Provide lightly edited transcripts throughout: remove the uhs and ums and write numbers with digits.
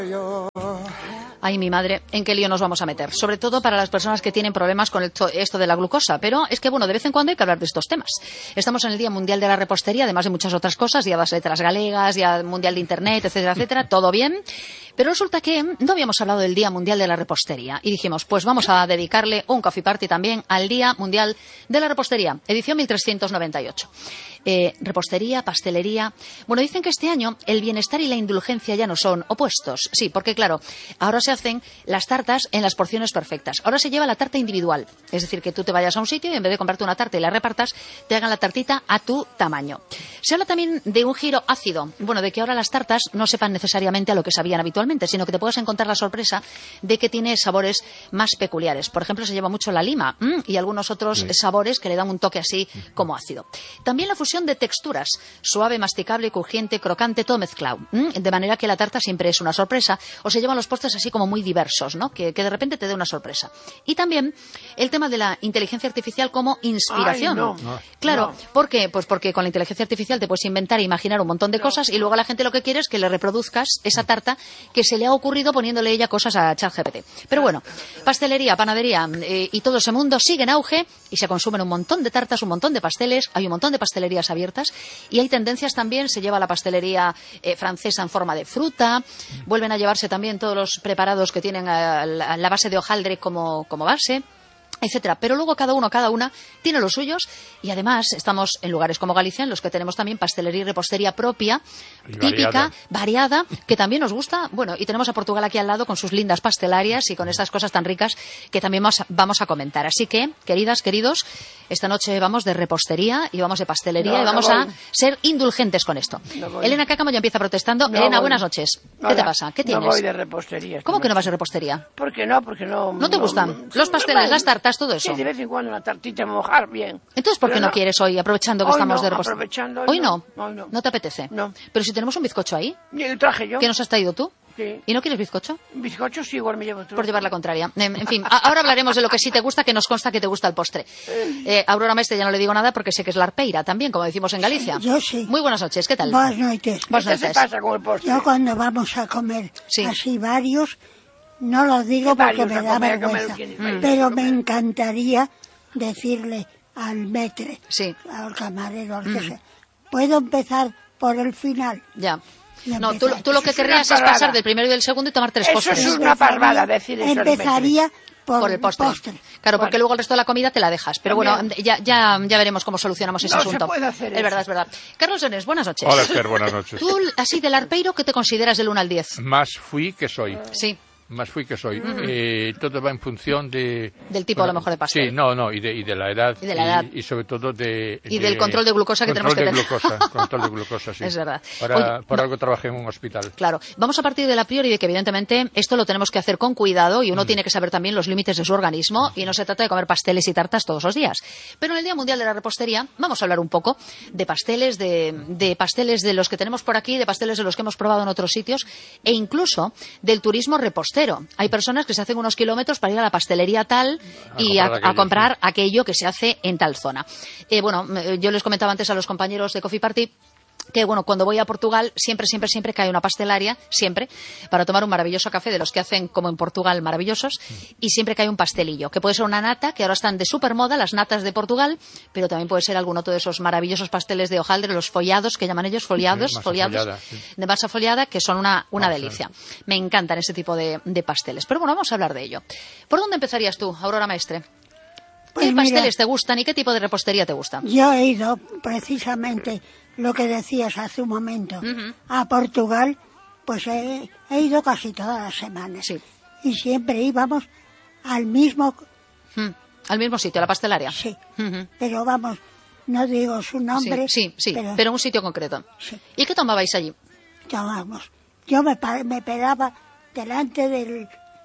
Ay, mi madre, ¿en qué lío nos vamos a meter? Sobre todo para las personas que tienen problemas con esto de la glucosa. Pero es que, bueno, de vez en cuando hay que hablar de estos temas. Estamos en el Día Mundial de la Repostería, además de muchas otras cosas, Día de las Letras Galegas, Día Mundial de Internet, etcétera, etcétera, todo bien. Pero resulta que no habíamos hablado del Día Mundial de la Repostería. Y dijimos, pues vamos a dedicarle un coffee party también al Día Mundial de la Repostería, edición 1398. Repostería, pastelería. Bueno, dicen que este año el bienestar y la indulgencia ya no son opuestos. Sí, porque claro, ahora se hacen las tartas en las porciones perfectas. Ahora se lleva la tarta individual. Es decir, que tú te vayas a un sitio y en vez de comprarte una tarta y la repartas, te hagan la tartita a tu tamaño. Se habla también de un giro ácido. Bueno, de que ahora las tartas no sepan necesariamente a lo que sabían habitualmente, sino que te puedas encontrar la sorpresa de que tiene sabores más peculiares. Por ejemplo, se lleva mucho la lima y algunos otros sabores que le dan un toque así como ácido. También la fusión de texturas, suave, masticable, crujiente, crocante, todo mezclado. De manera que la tarta siempre es una sorpresa, o se llevan los postres así como muy diversos, ¿no? Que de repente te dé una sorpresa. Y también el tema de la inteligencia artificial como inspiración. Claro, ¿por qué? Pues porque con la inteligencia artificial te puedes inventar e imaginar un montón de cosas y luego la gente lo que quiere es que le reproduzcas esa tarta que se le ha ocurrido poniéndole ella cosas a ChatGPT. Pero bueno, pastelería, panadería y todo ese mundo sigue en auge y se consumen un montón de tartas, un montón de pasteles, hay un montón de pastelerías abiertas y hay tendencias también. Se lleva la pastelería francesa en forma de fruta, vuelven a llevarse también todos los preparados que tienen la base de hojaldre como base, etcétera. Pero luego cada una tiene los suyos y además estamos en lugares como Galicia en los que tenemos también pastelería y repostería propia, típica, variada, que también nos gusta. Bueno, y tenemos a Portugal aquí al lado con sus lindas pastelarias y con estas cosas tan ricas que también vamos a comentar. Así que, queridas, queridos, esta noche vamos de repostería y vamos de pastelería y vamos a ser indulgentes con esto. Elena Cácamo ya empieza protestando. Elena, buenas noches. ¿Qué te pasa? ¿Qué tienes? No voy de repostería. ¿Cómo que no vas de repostería? ¿Por qué no? Porque no... ¿No te gustan los pasteles, las tartas, todo eso? Sí, de vez en cuando una tartita mojar, bien. Entonces, ¿por qué no quieres hoy, aprovechando que estamos de repostería? ¿Hoy no? Hoy no. ¿No te apetece? No. Pero si tenemos un bizcocho ahí. Y lo traje yo. ¿Qué nos has traído tú? Sí. ¿Y no quieres bizcocho? Bizcocho sí, igual me llevo tú. Por llevar la contraria. En fin, ahora hablaremos de lo que sí te gusta, que nos consta que te gusta el postre. Aurora Maestre ya no le digo nada porque sé que es la arpeira también, como decimos en Galicia. Yo sí. Muy buenas noches, ¿qué tal? Buenas noches. Buenas noches. ¿Qué pasa con el postre? Yo cuando vamos a comer así varios, no lo digo porque me da vergüenza, pero me encantaría decirle al maître, al camarero, al que sea, ¿puedo empezar por el final? Ya. No, tú lo que querrías es pasar del primero y del segundo y tomar tres postres. Eso es una parvada decir eso. Empezaría por el postre. Claro, porque luego el resto de la comida te la dejas. Pero bueno, ya veremos cómo solucionamos ese asunto. Se puede hacer es verdad, es verdad. Carlos Enes, buenas noches. Hola, Esther, buenas noches. Tú, así del arpeiro, ¿qué te consideras del 1 al 10? Más fui que soy. Sí. Más fui que soy. Todo va en función de... Del tipo, a lo mejor, de pastel. Sí, y de la edad. Y de la edad. Y sobre todo de... Y del control de glucosa que tenemos que tener. Control de glucosa, sí. Es verdad. Por algo trabajé en un hospital. Claro. Vamos a partir de la priori de que, evidentemente, esto lo tenemos que hacer con cuidado y uno tiene que saber también los límites de su organismo y no se trata de comer pasteles y tartas todos los días. Pero en el Día Mundial de la Repostería vamos a hablar un poco de pasteles, de pasteles de los que tenemos por aquí, de pasteles de los que hemos probado en otros sitios e incluso del turismo repostero. Hay personas que se hacen unos kilómetros para ir a la pastelería tal y a comprar aquello que se hace en tal zona. Yo les comentaba antes a los compañeros de Coffee Party que, bueno, cuando voy a Portugal siempre que hay una pastelaria, siempre, para tomar un maravilloso café de los que hacen como en Portugal maravillosos, y siempre que hay un pastelillo, que puede ser una nata, que ahora están de súper moda, las natas de Portugal, pero también puede ser algún otro de esos maravillosos pasteles de hojaldre, los follados, que llaman ellos, foliados, de masa foliada, que son una delicia. Me encantan ese tipo de pasteles. Pero bueno, vamos a hablar de ello. ¿Por dónde empezarías tú, Aurora Maestre? ¿Qué pasteles te gustan y qué tipo de repostería te gusta? Yo he ido precisamente lo que decías hace un momento a Portugal, pues he ido casi todas las semanas y siempre íbamos al mismo sitio, a la pastelaria. Sí, pero vamos, no digo su nombre. Sí, pero un sitio concreto. Sí. ¿Y qué tomabais allí? Yo me paraba delante de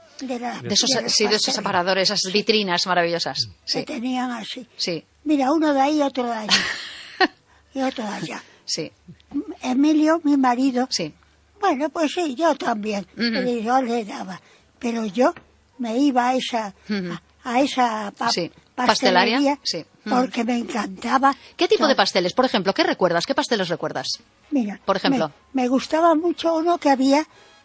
esos separadores, esas vitrinas maravillosas. Que tenían así. Sí. Mira, uno de ahí, otro de allí. Y otro de allá. Sí. Emilio, mi marido. Sí. Bueno, pues sí, yo también. Yo le daba. Pero yo me iba a esa pastelería porque me encantaba. ¿Qué tipo de pasteles? Por ejemplo, ¿qué recuerdas? ¿Qué pasteles recuerdas? Mira, por ejemplo, me gustaba mucho uno que había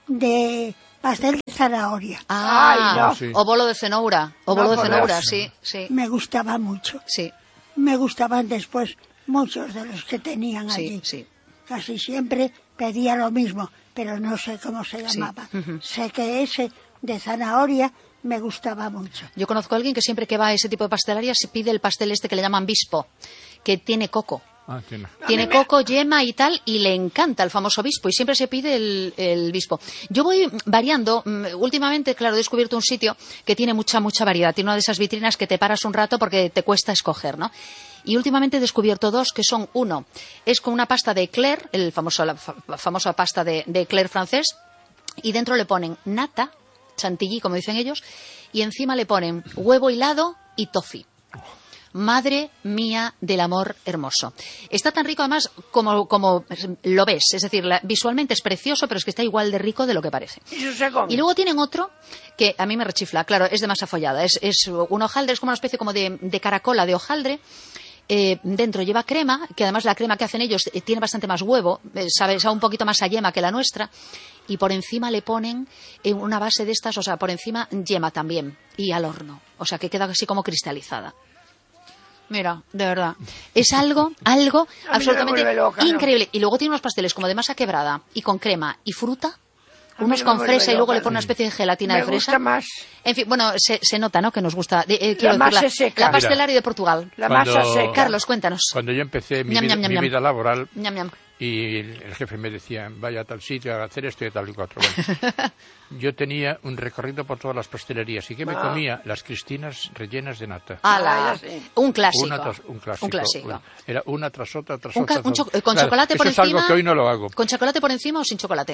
de pastel de zanahoria. Ay, no. Sí. O bolo de cenoura. O bolo de cenoura, sí. Me gustaba mucho. Sí. Me gustaban después muchos de los que tenían allí. Sí. Casi siempre pedía lo mismo, pero no sé cómo se llamaba. Sé que ese de zanahoria me gustaba mucho. Yo conozco a alguien que siempre que va a ese tipo de pastelería se pide el pastel este que le llaman bispo, que tiene coco. Tiene coco, yema y tal, y le encanta el famoso bispo, y siempre se pide el bispo. Yo voy variando. Últimamente, claro, he descubierto un sitio que tiene mucha variedad. Tiene una de esas vitrinas que te paras un rato porque te cuesta escoger, ¿no? Y últimamente he descubierto dos, que son, uno, es con una pasta de eclair, la famosa pasta de eclair francés, y dentro le ponen nata, chantilly, como dicen ellos, y encima le ponen huevo hilado y toffee. Madre mía del amor hermoso. Está tan rico además como lo ves. Es decir, visualmente es precioso, pero es que está igual de rico de lo que parece. Y luego tienen otro que a mí me rechifla. Claro, es de masa follada. Es un hojaldre, es como una especie como de caracola de hojaldre. Dentro lleva crema, que además la crema que hacen ellos tiene bastante más huevo, sabe un poquito más a yema que la nuestra, y por encima le ponen una base de estas, o sea, por encima yema también, y al horno, o sea, que queda así como cristalizada. Mira, de verdad, es algo absolutamente increíble. Y luego tiene unos pasteles como de masa quebrada y con crema y fruta, unos con fresa y luego le ponen una especie de gelatina de fresa. Me gusta más. En fin, bueno, se nota, ¿no?, que nos gusta. La masa seca. La pastelaria de Portugal. La masa seca. Carlos, cuéntanos. Cuando yo empecé mi vida laboral, y el jefe me decía, vaya a tal sitio a hacer esto y tal y cuatro. Bueno, yo tenía un recorrido por todas las pastelerías y que me comía las cristinas rellenas de nata. Un clásico. Un clásico. Era una tras otra, con chocolate por encima. Es algo que hoy no lo hago. ¿Con chocolate por encima o sin chocolate?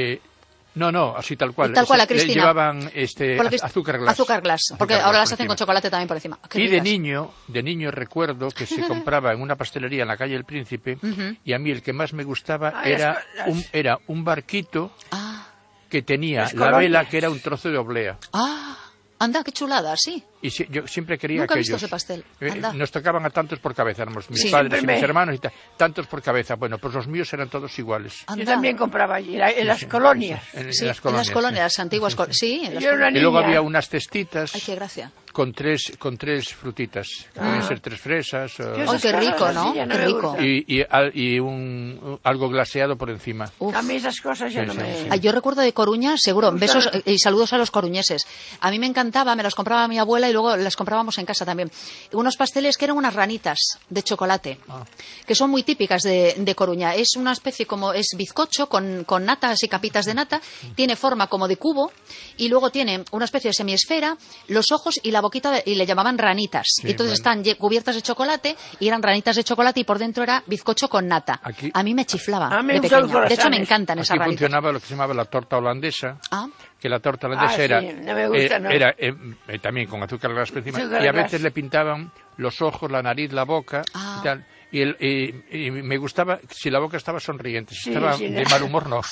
No, así tal cual. Tal cual, la Cristina. Llevaban azúcar glass. Azúcar glass, porque ahora las hacen con chocolate también por encima. Y de niño recuerdo que se compraba en una pastelería en la calle El Príncipe, y a mí el que más me gustaba era un barquito que tenía la vela, que era un trozo de oblea. Anda, qué chulada, sí. Y yo siempre quería Nunca que he visto ese pastel. nos tocaban a tantos por cabeza, éramos mis padres y mis hermanos, tantos por cabeza. Bueno, pues los míos eran todos iguales. Yo también compraba allí, en las colonias. En las colonias, las antiguas colonias. Sí, y luego había unas cestitas. Ay, qué gracia. Con tres frutitas. Podían ser 3 fresas. ¡Ay, qué rico!, ¿no? Qué rico. Y algo glaseado por encima. A mí esas cosas ya no me... Yo recuerdo de Coruña, seguro, besos y saludos a los coruñeses. A mí me encantaba, me las compraba mi abuela y luego las comprábamos en casa también. Unos pasteles que eran unas ranitas de chocolate, que son muy típicas de Coruña. Es una especie como, es bizcocho con natas y capitas de nata, tiene forma como de cubo y luego tiene una especie de semiesfera, los ojos y la boquita, y le llamaban ranitas. Sí, y entonces están cubiertas de chocolate y eran ranitas de chocolate y por dentro era bizcocho con nata. A mí me chiflaba de pequeña. De hecho, me encantan esas ranitas. Aquí funcionaba lo que se llamaba la torta holandesa. Que la torta holandesa era también con azúcar glass por encima, y a veces le pintaban los ojos, la nariz, la boca y tal. Y me gustaba si la boca estaba sonriente, si estaba de mal humor no.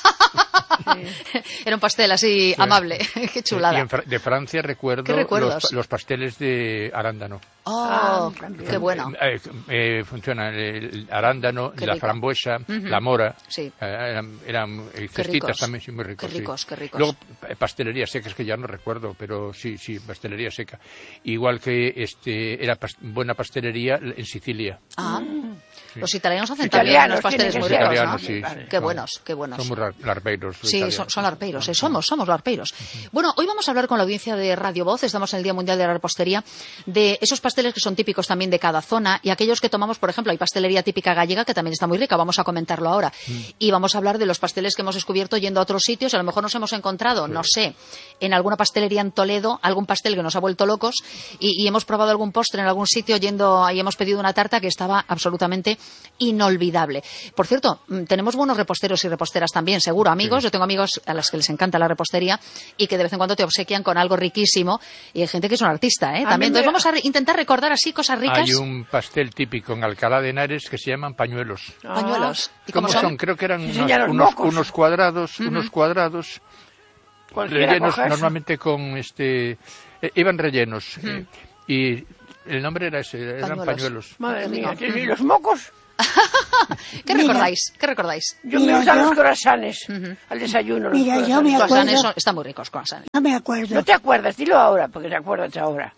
Era un pastel así amable. Qué chulada. Y de Francia recuerdo los pasteles de arándano. Qué bueno. Funciona el arándano, la frambuesa, la mora. Sí. Eran cestitas también, sí, muy ricos. Qué ricos. Luego pastelería seca, es que ya no recuerdo, pero sí, pastelería seca. Igual que era buena pastelería en Sicilia. Sí. Los italianos hacen también unos pasteles muy ricos, ¿no? Sí, qué buenos. Somos larpeiros. Sí, son larpeiros, somos larpeiros. Bueno, hoy vamos a hablar con la audiencia de Radio Voz, estamos en el Día Mundial de la Repostería, de esos pasteles que son típicos también de cada zona y aquellos que tomamos, por ejemplo, hay pastelería típica gallega que también está muy rica, vamos a comentarlo ahora. Y vamos a hablar de los pasteles que hemos descubierto yendo a otros sitios, a lo mejor nos hemos encontrado, no sé, en alguna pastelería en Toledo, algún pastel que nos ha vuelto locos y hemos probado algún postre en algún sitio yendo y hemos pedido una tarta que estaba absolutamente inolvidable. Por cierto, tenemos buenos reposteros y reposteras también, seguro, amigos. Yo tengo amigos a los que les encanta la repostería y que de vez en cuando te obsequian con algo riquísimo y hay gente que es un artista, también. Entonces vamos a intentar recordar así cosas ricas. Hay un pastel típico en Alcalá de Henares que se llaman pañuelos. ¿Pañuelos? ¿Y cómo son? Creo que eran unos cuadrados, rellenos normalmente con iban rellenos y el nombre era ese, eran pañuelos. Madre mía, ¿y los mocos? ¿Qué recordáis? ¿Qué recordáis? Yo me gustan los croissants al desayuno. Mira, yo me acuerdo. Están muy ricos, croissants. No me acuerdo. No te acuerdas, dilo ahora, porque te acuerdas ahora.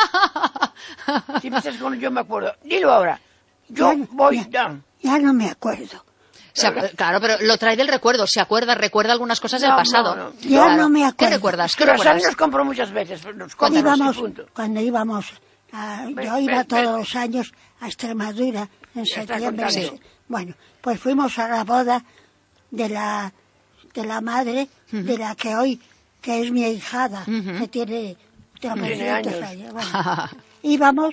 Si me estás con yo me acuerdo, dilo ahora. Yo voy down. Ya no me acuerdo. Claro, pero lo trae del recuerdo. Se acuerda, recuerda algunas cosas del pasado. No. Ya no me acuerdo. ¿Qué recuerdas? ¿Qué recuerdas? Los compro muchas veces. Cuando íbamos, yo iba todos los años a Extremadura en septiembre. Sí. Bueno, pues fuimos a la boda de la madre de la que hoy, que es mi ahijada, que tiene 300 años. Bueno, íbamos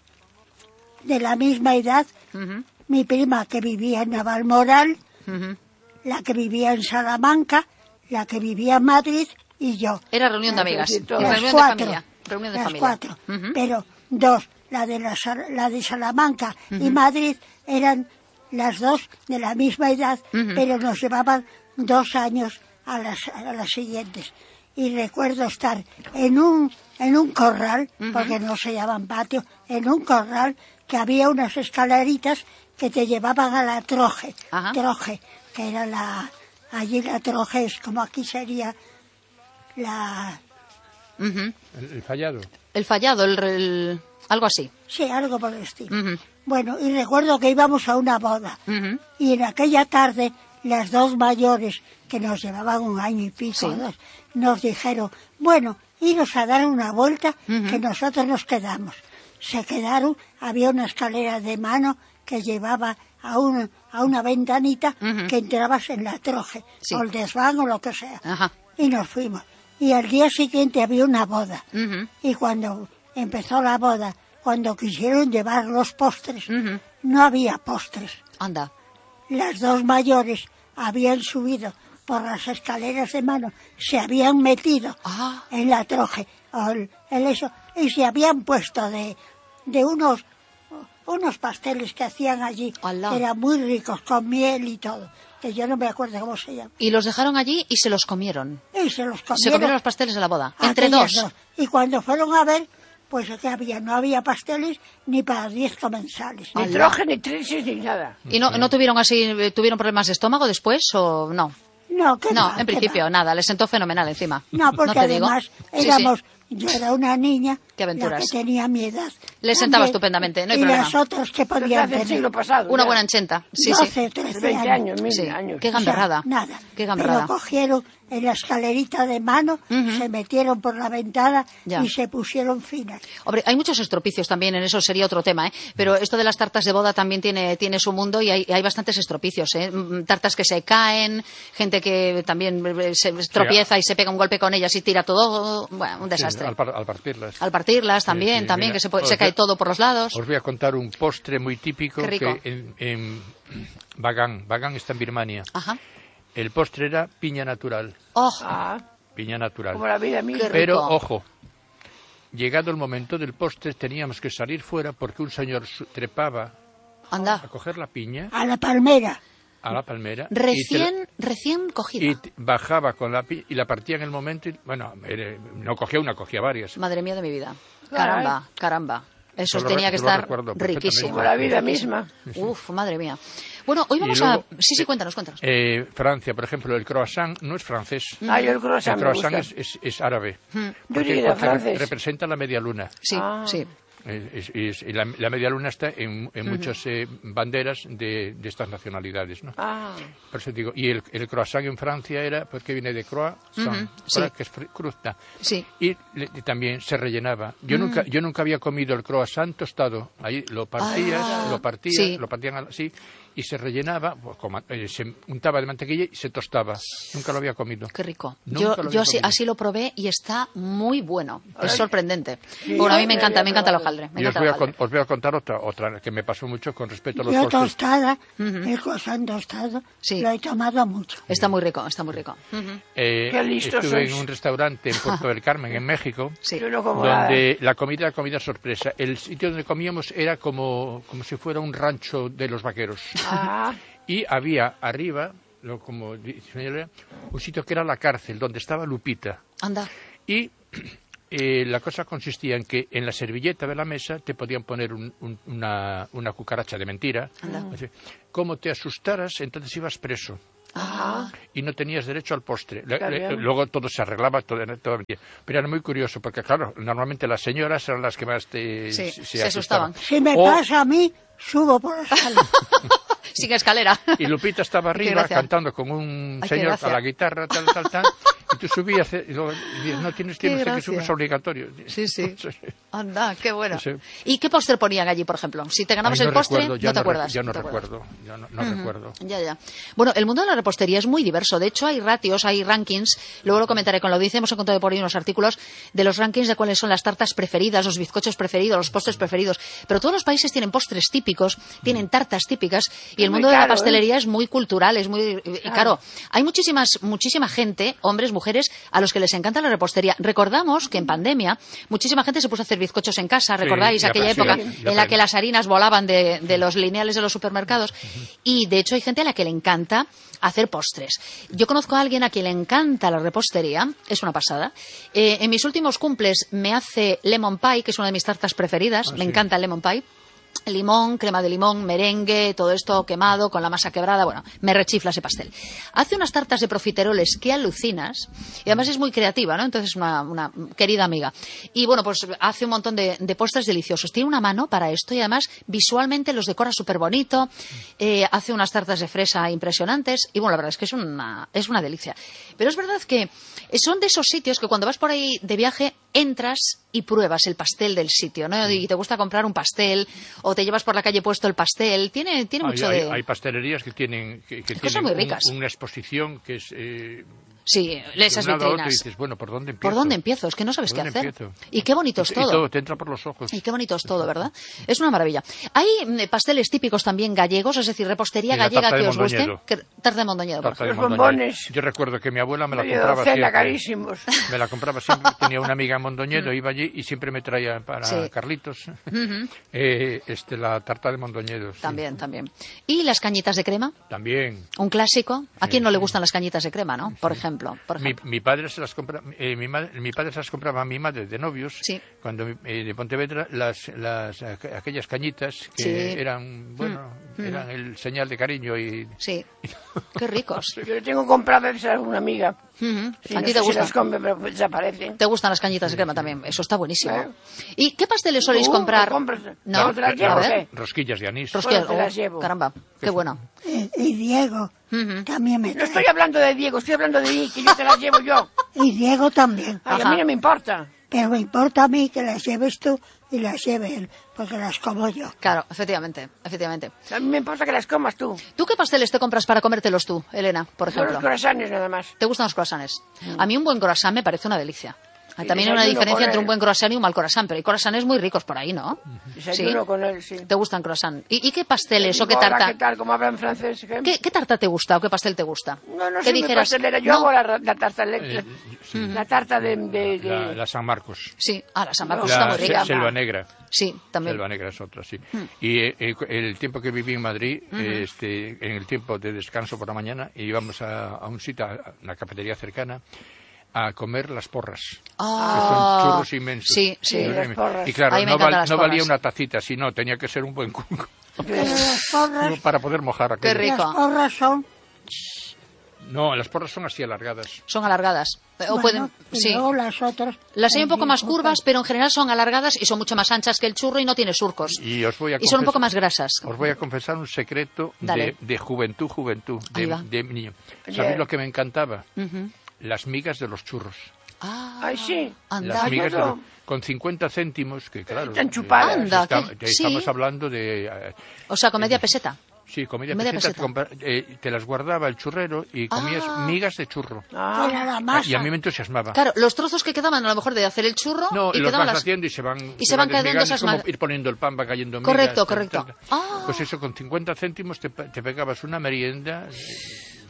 de la misma edad. Mi prima que vivía en Navalmoral, la que vivía en Salamanca, la que vivía en Madrid y yo. Era reunión de amigas, reunión de familia. Las cuatro, pero dos, la de Salamanca y Madrid, eran las dos de la misma edad, pero nos llevaban 2 años a las siguientes. Y recuerdo estar en un corral, porque no se llaman patio, en un corral que había unas escaleritas que te llevaban a la Troje, que era allí la Troje es como aquí sería la... El Fallado. El Fallado, algo así. Sí, algo por el estilo. Bueno, y recuerdo que íbamos a una boda, y en aquella tarde las dos mayores, que nos llevaban 1 año y pico, 2, nos dijeron, bueno, iros a dar una vuelta, que nosotros nos quedamos. Se quedaron, había una escalera de mano que llevaba a una ventanita que entrabas en la Troje, o el desván o lo que sea. Y nos fuimos. Y al día siguiente había una boda. Y cuando empezó la boda, cuando quisieron llevar los postres, no había postres. Anda. Las dos mayores habían subido por las escaleras de mano, se habían metido en la Troje, y se habían puesto de unos pasteles que hacían allí, eran muy ricos, con miel y todo, que yo no me acuerdo cómo se llama. Y los dejaron allí y se los comieron. Y se los comieron. Se comieron los pasteles en la boda, entre dos. Y cuando fueron a ver, pues ¿qué había? No había pasteles ni para 10 comensales. Ni troje, ni trisis, ni nada. ¿Y no tuvieron tuvieron problemas de estómago después o no? No, en principio nada, les sentó fenomenal encima. No, porque además éramos... Yo era una niña la que tenía mi edad. Les sentaba estupendamente, no hay problema. Y las otras que podían tener. Siglo pasado, una buena enchenta. 12, 13 años. 20 años. Qué gamberrada. O sea, nada. Qué gamberrada. Pero cogieron en la escalerita de mano, se metieron por la ventana y se pusieron finas. Hombre, hay muchos estropicios también, en eso sería otro tema, pero esto de las tartas de boda también tiene su mundo y hay bastantes estropicios, tartas que se caen, gente que también se tropieza y se pega un golpe con ellas y tira todo, bueno, un desastre. Al partirlas. Al partirlas también, mira, que se cae todo por los lados. Os voy a contar un postre muy típico que en Bagan está en Birmania. El postre era piña natural. Piña natural. Como la vida misma. Pero, ojo, llegado el momento del postre teníamos que salir fuera porque un señor trepaba a coger la piña. A la palmera. Recién cogida. Y bajaba con la piña y la partía en el momento. No cogía una, cogía varias. Madre mía de mi vida. Caramba. Eso tenía que estar riquísimo. Como la vida misma. Uf, madre mía. Bueno, hoy vamos a... Sí, cuéntanos. Francia, por ejemplo, el croissant no es francés. El croissant es árabe. Porque representa la media luna. Sí. Y la media luna está en muchas banderas de estas nacionalidades, ¿no? Por eso digo, y el croissant en Francia era, porque viene de croissant, que es crusta. Sí. Y también se rellenaba. Yo nunca había comido el croissant tostado. Ahí lo partían así, y se rellenaba, se untaba de mantequilla y se tostaba. Nunca lo había comido. Qué rico. Yo así lo probé y está muy bueno. Es sorprendente. Bueno, a mí me encanta el hojaldre. Os voy a contar otra que me pasó mucho con respecto a los postres. Tostada, el croissant tostado, lo he tomado mucho. Está muy rico. Qué listos estuve en un restaurante en Puerto del Carmen, en México, donde la comida sorpresa. El sitio donde comíamos era como si fuera un rancho de los vaqueros. Y había arriba, un sitio que era la cárcel, donde estaba Lupita. Anda. Y la cosa consistía en que en la servilleta de la mesa te podían poner una cucaracha de mentira. Como te asustaras, entonces ibas preso. Y no tenías derecho al postre. Luego todo se arreglaba, todo mentira. Pero era muy curioso, porque claro, normalmente las señoras eran las que más se asustaban. Si me pasa a mí, subo por la escalera. Sin escalera. Y Lupita estaba arriba cantando con un señor a la guitarra, tal. Y tú subías y luego no tienes que subir, es obligatorio. Sí. Anda, qué bueno. Sí. ¿Y qué postre ponían allí, por ejemplo? Si te ganabas el postre, ¿no te acuerdas? Ya no recuerdo. Ya. Bueno, el mundo de la repostería es muy diverso. De hecho, hay ratios, hay rankings. Luego lo comentaré con la audiencia. Hemos encontrado por ahí unos artículos de los rankings de cuáles son las tartas preferidas, los bizcochos preferidos, los postres preferidos. Pero todos los países tienen postres típicos, tienen tartas típicas. Y el mundo de la pastelería es muy cultural, es muy caro. Hay muchísima gente, hombres, mujeres, a los que les encanta la repostería. Recordamos que en pandemia muchísima gente se puso a hacer bizcochos en casa, ¿recordáis aquella época en la que las harinas volaban de los lineales de los supermercados? Y de hecho hay gente a la que le encanta hacer postres. Yo conozco a alguien a quien le encanta la repostería, es una pasada. En mis últimos cumples me hace lemon pie, que es una de mis tartas preferidas, me encanta el lemon pie. Limón, crema de limón, merengue, todo esto quemado con la masa quebrada, bueno, me rechifla ese pastel. Hace unas tartas de profiteroles que alucinas y además es muy creativa, ¿no? Entonces una querida amiga. Y bueno, pues hace un montón de postres deliciosos. Tiene una mano para esto y además visualmente los decora súper bonito. Hace unas tartas de fresa impresionantes y bueno, la verdad es que es una delicia. Pero es verdad que son de esos sitios que cuando vas por ahí de viaje entras y pruebas el pastel del sitio, ¿no? Y te gusta comprar un pastel o te llevas por la calle puesto el pastel. Tiene mucho de... Hay pastelerías que tienen muy ricas. Una exposición que es... Sí, esas vitrinas. Y dices, bueno, ¿por dónde empiezo? ¿Por dónde empiezo? Es que no sabes qué hacer. Y qué bonito es todo. Y todo te entra por los ojos. Y qué bonito es todo, ¿verdad? Es una maravilla. Hay pasteles típicos también gallegos, es decir, repostería gallega que os guste. Tarta de Mondoñedo, por ejemplo. Los bombones. Yo recuerdo que mi abuela me la compraba siempre. Carísimos. Me la compraba siempre. Tenía una amiga en Mondoñedo, iba allí y siempre me traía para Carlitos la tarta de Mondoñedo. Sí. También. ¿Y las cañitas de crema? También. Un clásico. ¿A quién no le gustan las cañitas de crema, no? Por ejemplo. Mi padre se las compraba, mi padre se las compraba a mi madre de novios, cuando de Pontevedra, aquellas cañitas que eran, eran el señal de cariño y... Sí, qué ricos. Yo le tengo compradas a una amiga. ¿A ti te gustan? las come, pero desaparecen. ¿Te gustan las cañitas de crema también? Eso está buenísimo. ¿Y qué pasteles soléis comprar? No, te las llevo. Rosquillas de anís. Rosquillas, te las llevo. Caramba, qué bueno. Y Diego también me trae. No estoy hablando de Diego, estoy hablando de mí, que yo te las llevo yo. Y Diego también. Ay, a mí no me importa. Pero me importa a mí que las lleves tú y las lleve él, porque las como yo. Claro, efectivamente. A mí me importa que las comas tú. ¿Tú qué pasteles te compras para comértelos tú, Elena, por ejemplo? Los croissants nada más. ¿Te gustan los croissants? A mí un buen croissant me parece una delicia. También hay una diferencia entre un buen croissant y un mal croissant, pero hay croissants muy ricos por ahí, ¿no? Desayuno con él, sí. ¿Te gustan croissant? ¿Y qué pasteles o qué tarta? ¿Qué tal? ¿Cómo hablan francés? ¿Qué tarta te gusta o qué pastel te gusta? No soy muy pastelera. Yo hago la tarta la tarta de... La San Marcos. Sí, la San Marcos está muy rica. Selva Negra. Sí, también. Selva Negra es otra, sí. Y el tiempo que viví en Madrid, en el tiempo de descanso por la mañana, íbamos a un sitio, a una cafetería cercana, a comer las porras, que son churros inmensos. Sí, las porras. Y claro, no valía una tacita, sino tenía que ser un buen cuco para poder mojar aquello. Qué rico. Las porras son... No, las porras son así alargadas. Son alargadas. O pueden, sí. Las otras... Las hay un poco más curvas, pero en general son alargadas y son mucho más anchas que el churro y no tiene surcos. Y son un poco más grasas. Os voy a confesar un secreto de juventud, de niño. ¿Sabéis lo que me encantaba? Las migas de los churros. Ay, sí. Las migas con 50 céntimos, que claro... Están chupadas. Estamos hablando de... o sea, con media peseta. Sí, con media peseta. Te las guardaba el churrero y comías migas de churro. Y a mí me entusiasmaba. Claro, los trozos que quedaban a lo mejor de hacer el churro... No, y los vas haciendo y se van cayendo esas como ir poniendo el pan, va cayendo migas. Correcto. Pues eso, con 50 céntimos te pegabas una merienda...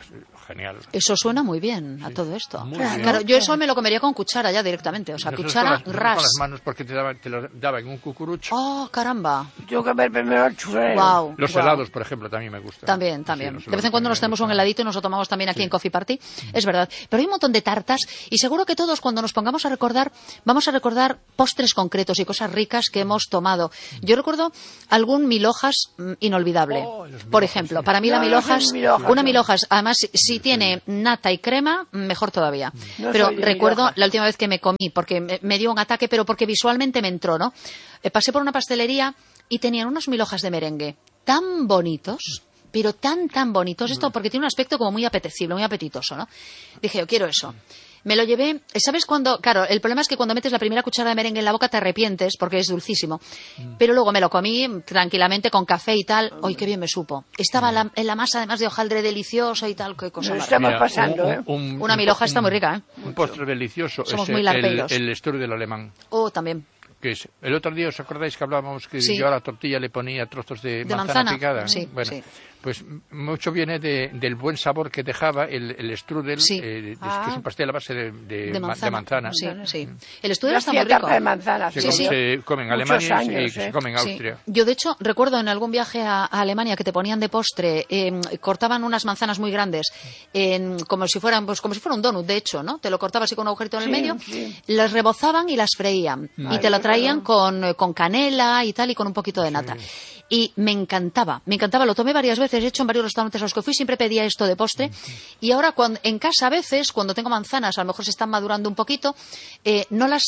genial. Eso suena muy bien a todo esto. Claro, yo eso me lo comería con cuchara ya directamente, o sea, cuchara, ras. Con las manos porque te lo daba en un cucurucho. ¡Oh, caramba! Tengo que ver primero el churrero. Wow, los helados, por ejemplo, también me gustan. También. Sí, de vez en cuando nos tenemos un heladito y nos lo tomamos también aquí en Coffee Party, es verdad. Pero hay un montón de tartas y seguro que todos cuando nos pongamos a recordar, vamos a recordar postres concretos y cosas ricas que hemos tomado. Yo recuerdo algún mil hojas inolvidable. Por ejemplo, para mí la mil hojas, una mil hojas, además si tiene nata y crema, mejor todavía. Pero recuerdo la última vez que me comí, porque me dio un ataque, pero porque visualmente me entró, ¿no? Pasé por una pastelería y tenían unos mil hojas de merengue tan bonitos, pero tan bonitos, esto porque tiene un aspecto como muy apetecible, muy apetitoso, ¿no? Dije, yo quiero eso. Me lo llevé, ¿sabes cuándo? Claro, el problema es que cuando metes la primera cuchara de merengue en la boca te arrepientes porque es dulcísimo. Pero luego me lo comí tranquilamente con café y tal. ¡Ay, qué bien me supo! Estaba en la masa además de hojaldre deliciosa y tal, qué cosa. Nos estamos pasando, ¿eh? Una mil hojas está muy rica, ¿eh? Un postre delicioso. Somos es muy larpeiros. El strudel alemán. Oh, también. Que es, el otro día, ¿os acordáis que hablábamos que yo a la tortilla le ponía trozos de manzana picada? Sí, bueno, sí. Pues mucho viene del buen sabor que dejaba el strudel, que es un pastel a base de manzana. Sí. El strudel está muy rico. De manzana, se come en Alemania y se come en Austria. Yo, de hecho, recuerdo en algún viaje a Alemania que te ponían de postre, cortaban unas manzanas muy grandes, como si fuera un donut, de hecho, ¿no? Te lo cortabas así con un agujerito en el medio, las rebozaban y las freían. Y te lo traían con canela y tal, y con un poquito de nata. Y me encantaba, lo tomé varias veces, he hecho en varios restaurantes a los que fui, siempre pedía esto de postre, y ahora en casa a veces, cuando tengo manzanas, a lo mejor se están madurando un poquito, no las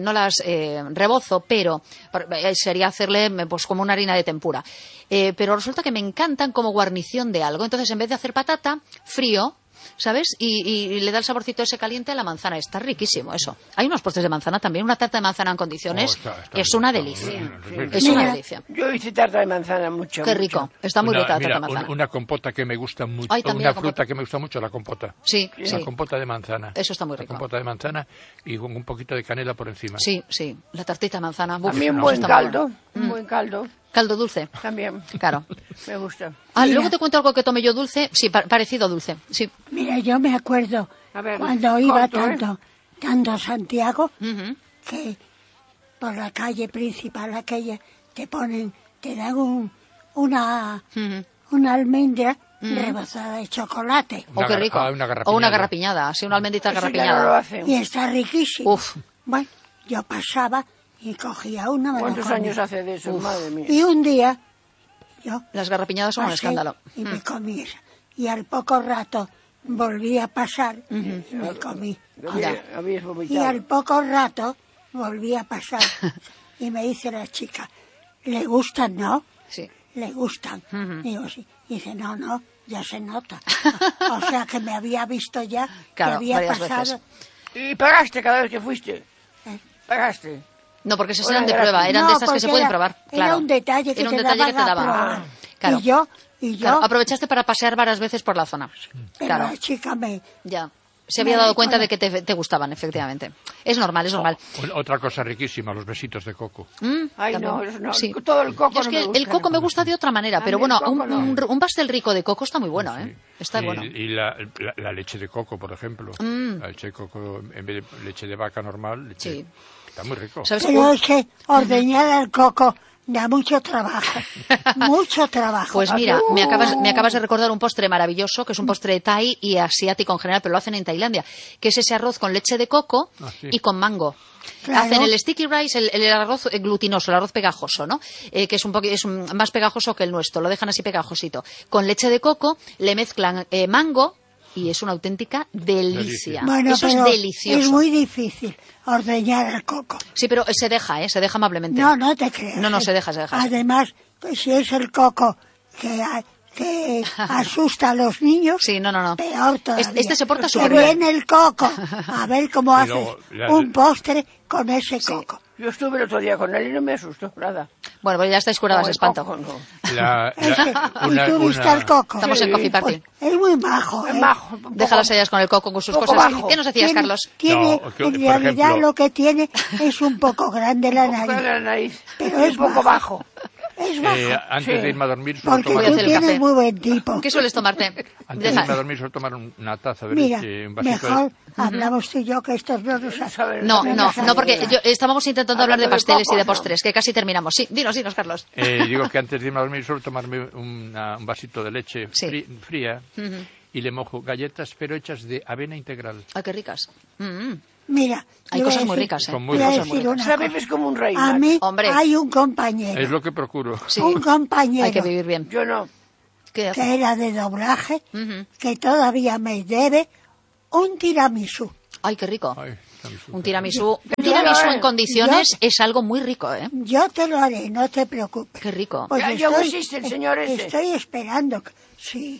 rebozo, pero sería hacerle pues como una harina de tempura, pero resulta que me encantan como guarnición de algo, entonces en vez de hacer patata, frío, ¿sabes? Y le da el saborcito ese caliente a la manzana. Está riquísimo eso. Hay unos postres de manzana también. Una tarta de manzana en condiciones es una delicia. Es una delicia. Yo hice tarta de manzana mucho. Qué rico. Está muy rica la tarta de manzana. Una compota que me gusta mucho. Una fruta que me gusta mucho, la compota. Sí. La compota de manzana. Eso está muy rico. La compota de manzana y con un poquito de canela por encima. Sí. La tartita de manzana. A mí un buen caldo. Un buen caldo. Caldo dulce. También. Claro. Me gusta. Luego te cuento algo que tomé yo dulce. Sí, parecido dulce. Sí. Mira, yo me acuerdo cuando iba tanto a Santiago, que por la calle principal aquella te dan una almendra rebozada de chocolate. Qué rico. O una garrapiñada. Sí, una almendrita garrapiñada. Y está riquísimo. Uf. Bueno, yo pasaba y cogía una. ¿Cuántos años hace de eso? Madre mía. Y un día las garrapiñadas son un escándalo. Y me comí esa. Y al poco rato volví a pasar y me comí. Y al poco rato volví a pasar y me dice la chica, ¿le gustan, no? Sí. ¿Le gustan? Digo, sí. Y dice, no, ya se nota. O sea que me había visto ya, claro, que había pasado. ¿Y pagaste cada vez que fuiste? ¿Pagaste? No, porque esas eran de prueba, eran de estas que se pueden probar. Claro. Era un detalle que te daban. Claro. Y yo claro, aprovechaste para pasear varias veces por la zona. Pero claro. la chica se había dado cuenta de que te gustaban, efectivamente. Es normal. Otra cosa riquísima, los besitos de coco. Ay, no, eso no. Sí. Todo el coco. Es que el coco me gusta de otra manera, pero bueno, un pastel rico de coco está muy bueno, ¿eh? Está bueno. Y la leche de coco, por ejemplo. La leche de coco, en vez de leche de vaca normal, está muy rico. Pero es que ordeñar el coco da mucho trabajo, mucho trabajo. Pues mira, me acabas de recordar un postre maravilloso, que es un postre thai y asiático en general, pero lo hacen en Tailandia, que es ese arroz con leche de coco y con mango. Claro. Hacen el sticky rice, el arroz glutinoso, el arroz pegajoso, ¿no? Que es más pegajoso que el nuestro, lo dejan así pegajosito. Con leche de coco le mezclan mango y es una auténtica delicia. Bueno, eso es delicioso. Es muy difícil ordeñar el coco. Sí, pero se deja amablemente. No te creas. No, se deja. Además, si es el coco que asusta a los niños, peor todavía. Este se porta súper bien. Que viene el coco, a ver cómo haces un postre con ese coco. Yo estuve el otro día con él y no me asustó nada. Bueno, pues ya estáis curadas de espanto. Coco, no. ¿Y tú viste al coco? Estamos en Coffee Party. Pues es muy majo, ¿eh? Déjalas ellas con el coco, con sus cosas. Bajo. ¿Qué nos decías, Carlos? En realidad lo que tiene es un poco grande la nariz. Pero es poco bajo. Es bajo. Antes de irme a dormir suelo tomar... Porque tú tienes muy buen tipo. ¿Qué sueles tomarte? Antes de irme a dormir suelo tomar una taza de leche, un vasito mejor hablamos tú y yo que estos no lo saben. No, porque estábamos intentando hablar de pasteles y de postres, que casi terminamos. Sí, dinos, Carlos. Digo que antes de irme a dormir suelo tomarme un vasito de leche fría y le mojo galletas, pero hechas de avena integral. ¡Ay, qué ricas! Mira, hay cosas muy ricas, Son muy ricas. Sabes como un rey. A mí hay un compañero. Es lo que procuro. Sí. Un compañero. Hay que vivir bien. Yo no. Que era de doblaje, que todavía me debe un tiramisú. ¡Ay, qué rico! Un tiramisú en condiciones es algo muy rico, ¿eh? Yo te lo haré, no te preocupes. Qué rico. Pues estoy esperando. Sí.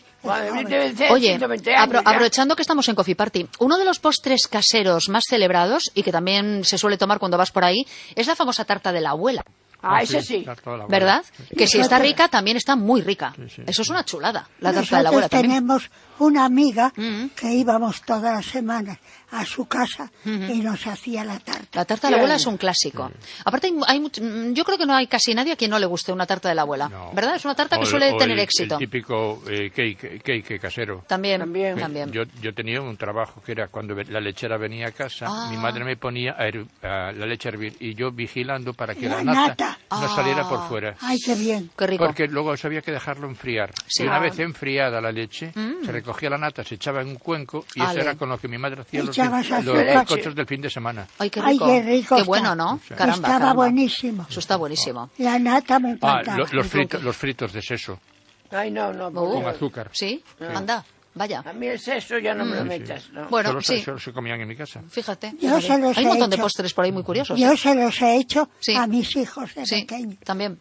Oye, aprovechando que estamos en Coffee Party, uno de los postres caseros más celebrados y que también se suele tomar cuando vas por ahí es la famosa tarta de la abuela. Ese sí. ¿Verdad? Que si está rica, también está muy rica. Sí. Eso es una chulada, la tarta de la abuela también. Tenemos una amiga que íbamos todas las semanas a su casa y nos hacía la tarta. La tarta de la abuela es un clásico. Aparte, yo creo que no hay casi nadie a quien no le guste una tarta de la abuela. No. ¿Verdad? Es una tarta que suele tener éxito. El típico cake casero. También. Yo tenía un trabajo que era cuando la lechera venía a casa, mi madre me ponía la leche a hervir y yo vigilando para que la nata no saliera por fuera. ¡Ay, qué bien! ¡Qué rico! Porque luego eso había que dejarlo enfriar. Sí. Y una vez enfriada la leche, se recogía la nata, se echaba en un cuenco y eso era con lo que mi madre hacía los bizcochos del fin de semana. ¡Ay, qué rico! Ay, qué rico! ¡Qué bueno, ¿no? Sí. Estaba buenísimo. Eso está buenísimo. La nata me encanta. Los fritos de seso. Ay, no. Con azúcar. ¿Sí? Anda. Vaya. A mí el seso ya no me lo metas. No. Bueno, solo se comían en mi casa. Fíjate. Hay un montón de postres por ahí muy curiosos. Yo se los he hecho a mis hijos de pequeños. También.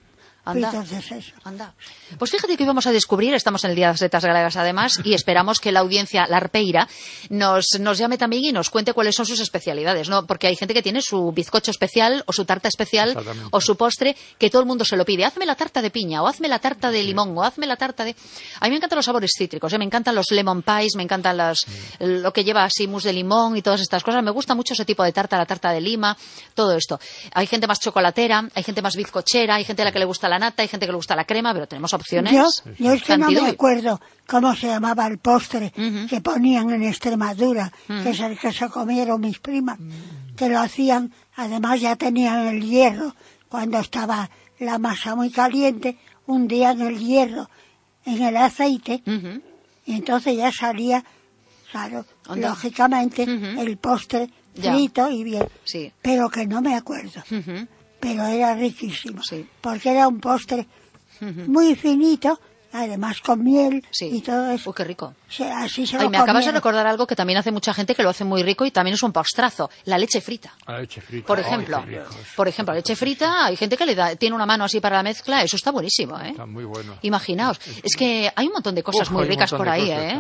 Anda. Pues fíjate que hoy vamos a descubrir, estamos en el Día de las Setas Galegas además, y esperamos que la audiencia larpeira nos llame también y nos cuente cuáles son sus especialidades, ¿no? Porque hay gente que tiene su bizcocho especial, o su tarta especial, o su postre, que todo el mundo se lo pide. Hazme la tarta de piña, o hazme la tarta de limón, o hazme la tarta de... A mí me encantan los sabores cítricos, me encantan los lemon pies, me encantan lo que lleva así mousse de limón y todas estas cosas. Me gusta mucho ese tipo de tarta, la tarta de lima, todo esto. Hay gente más chocolatera, hay gente más bizcochera, hay gente a la que le gusta la nata, hay gente que le gusta la crema, pero tenemos opciones. Yo es que no me acuerdo cómo se llamaba el postre que ponían en Extremadura, que es el que se comieron mis primas, que lo hacían, además ya tenían el hierro, cuando estaba la masa muy caliente, hundían el hierro en el aceite, y entonces ya salía, claro, lógicamente, el postre frito y bien, pero que no me acuerdo. Pero era riquísimo, porque era un postre muy finito, además con miel y todo eso. Qué rico. Así se lo me acabas de recordar algo que también hace mucha gente que lo hace muy rico y también es un postrazo, la leche frita. La leche frita. Por ejemplo, la leche frita, hay gente que tiene una mano así para la mezcla, eso está buenísimo, ¿eh? Está muy bueno. Imaginaos, es que hay un montón de cosas muy ricas por ahí, ¿eh?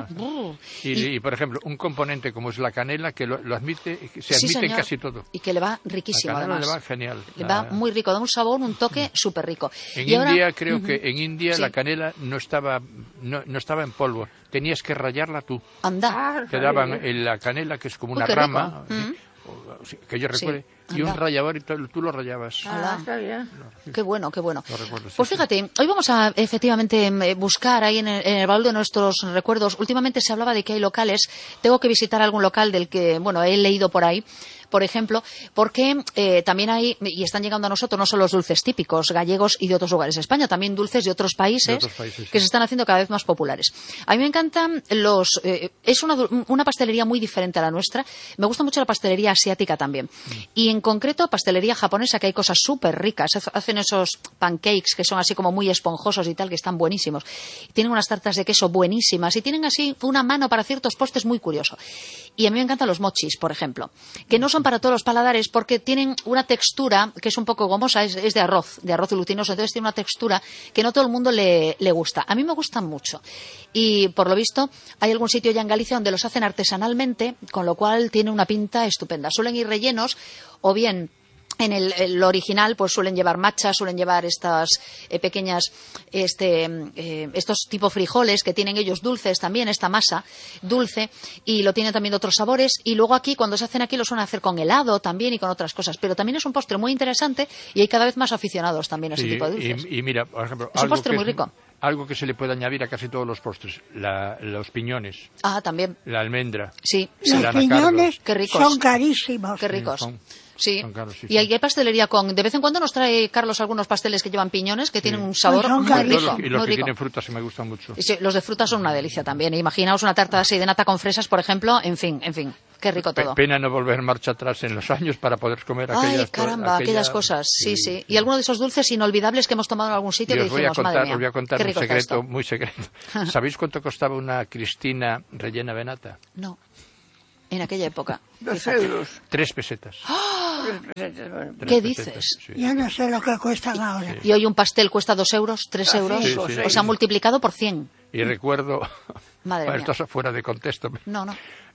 Y por ejemplo, un componente como es la canela que se admite en casi todo. Y que le va riquísimo, la canela además. Le va genial. Le va muy rico, da un sabor, un toque súper rico. En India, creo que en India la canela no estaba en polvo, tenías que rallarla tú. Anda. Te daban la canela, que es como una rama, que yo recuerde, y un rallador y tú lo rallabas. Está bien. Qué bueno. Pues fíjate, hoy vamos a efectivamente buscar ahí en el baúl de nuestros recuerdos. Últimamente se hablaba de que hay locales, tengo que visitar algún local del que, he leído por ahí, por ejemplo, porque también hay, y están llegando a nosotros no solo los dulces típicos gallegos y de otros lugares de España, también dulces de otros países que se están haciendo cada vez más populares. A mí me encantan es una pastelería muy diferente a la nuestra. Me gusta mucho la pastelería asiática también. Y en concreto pastelería japonesa, que hay cosas súper ricas. Hacen esos pancakes que son así como muy esponjosos y tal, que están buenísimos. Tienen unas tartas de queso buenísimas y tienen así una mano para ciertos postres muy curioso. Y a mí me encantan los mochis, por ejemplo, que no son para todos los paladares porque tienen una textura que es un poco gomosa, es de arroz glutinoso, entonces tiene una textura que no todo el mundo le gusta. A mí me gustan mucho y por lo visto hay algún sitio ya en Galicia donde los hacen artesanalmente, con lo cual tiene una pinta estupenda. Suelen ir rellenos o bien En el original pues suelen llevar matchas, suelen llevar estas pequeñas, estos tipo frijoles que tienen ellos dulces también, esta masa dulce, y lo tienen también de otros sabores. Y luego aquí, cuando se hacen aquí, lo suelen hacer con helado también y con otras cosas. Pero también es un postre muy interesante y hay cada vez más aficionados también a ese tipo de dulces. Y mira, por ejemplo, es un postre muy rico. Algo que se le puede añadir a casi todos los postres, los piñones. Ah, también. La almendra. Sí. Los piñones son carísimos. Qué ricos. Sí, caros, sí, y hay pastelería de vez en cuando nos trae Carlos algunos pasteles que llevan piñones, que tienen un sabor muy rico. Y los que tienen frutas me gustan mucho. Sí, los de frutas son una delicia también. Imaginaos una tarta así de nata con fresas, por ejemplo, en fin, qué rico todo. Pena no volver marcha atrás en los años para poder comer aquellas cosas, sí. Y alguno de esos dulces inolvidables que hemos tomado en algún sitio que dijimos, madre mía, os voy a contar un secreto muy secreto. ¿Sabéis cuánto costaba una cristina rellena de nata? No. En aquella época. 2 euros. 3 pesetas. ¡Oh! ¿Qué dices? Sí. Yo no sé lo que cuestan ahora. Sí. Y hoy un pastel cuesta 2 euros, 3 euros. Sí. O sea, multiplicado por 100. Y recuerdo, Madre mía. Esto es fuera de contexto. No.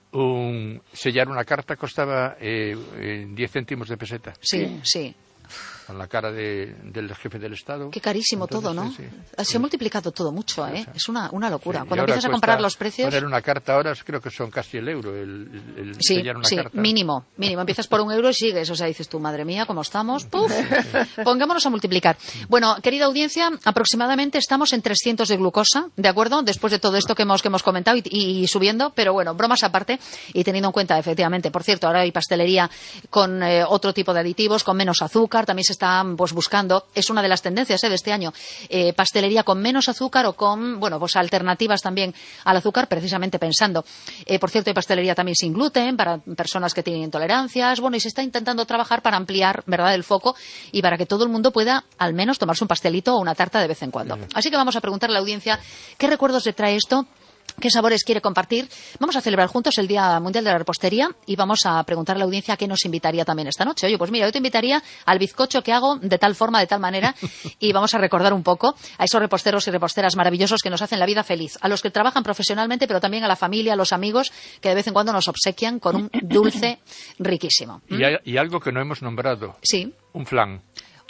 Sellar una carta costaba 10 céntimos de peseta. Sí. Con la cara del jefe del Estado. Qué carísimo. Entonces, todo, ¿no? Sí. Se ha multiplicado todo mucho, ¿eh? Es una locura. Sí. Cuando empiezas a comparar los precios... Poner una carta ahora creo que son casi el euro, el sellar una carta. Mínimo. Empiezas por 1 euro y sigues. O sea, dices tú, madre mía, ¿cómo estamos? ¡Puf! Pongámonos a multiplicar. Bueno, querida audiencia, aproximadamente estamos en 300 de glucosa, ¿de acuerdo? Después de todo esto que hemos comentado y subiendo, pero bueno, bromas aparte y teniendo en cuenta, efectivamente, por cierto, ahora hay pastelería con otro tipo de aditivos, con menos azúcar, también se está pues buscando, es una de las tendencias de este año, pastelería con menos azúcar o con, pues alternativas también al azúcar, precisamente pensando. Por cierto, hay pastelería también sin gluten para personas que tienen intolerancias, y se está intentando trabajar para ampliar, ¿verdad?, el foco y para que todo el mundo pueda al menos tomarse un pastelito o una tarta de vez en cuando. Así que vamos a preguntarle a la audiencia qué recuerdos le trae esto. ¿Qué sabores quiere compartir? Vamos a celebrar juntos el Día Mundial de la Repostería y vamos a preguntarle a la audiencia a qué nos invitaría también esta noche. Oye, pues mira, yo te invitaría al bizcocho que hago de tal forma, de tal manera, y vamos a recordar un poco a esos reposteros y reposteras maravillosos que nos hacen la vida feliz, a los que trabajan profesionalmente, pero también a la familia, a los amigos, que de vez en cuando nos obsequian con un dulce riquísimo. Y algo que no hemos nombrado. Sí. Un flan.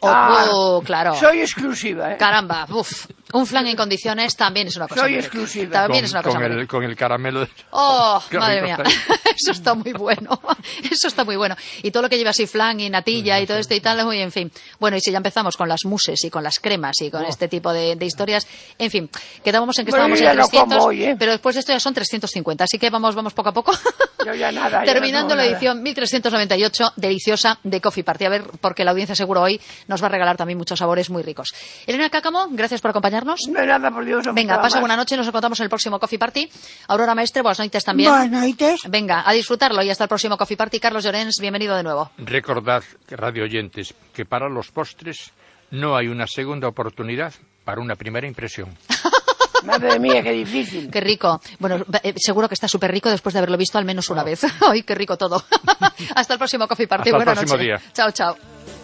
Claro. Soy exclusiva, ¿eh? Caramba, un flan en condiciones también es una cosa. Soy exclusiva. También es una cosa con el caramelo. Madre mía. Eso está muy bueno. Eso está muy bueno. Y todo lo que lleva así flan y natilla y todo esto y tal, en fin. Bueno, y si ya empezamos con las mousses y con las cremas y con este tipo de historias, en fin, quedábamos en que estábamos en 300, pero después de esto ya son 350, así que vamos poco a poco. Yo ya nada. Terminando la edición 1398, deliciosa, de Coffee Party. A ver, porque la audiencia seguro hoy nos va a regalar también muchos sabores muy ricos. Elena Cáccamo, gracias por acompañarnos. No hay nada, por Dios. Venga, pasa buena noche, nos encontramos en el próximo Coffee Party. Aurora Maestre, buenas noches también. Buenas noches. Venga, a disfrutarlo y hasta el próximo Coffee Party. Carlos Llorens, bienvenido de nuevo. Recordad, radio oyentes, que para los postres no hay una segunda oportunidad para una primera impresión. Madre mía, qué difícil. Qué rico. Bueno, seguro que está súper rico después de haberlo visto al menos una vez. ¡Ay, qué rico todo! Hasta el próximo Coffee Party. Hasta Buena el próximo noche. día. Chao.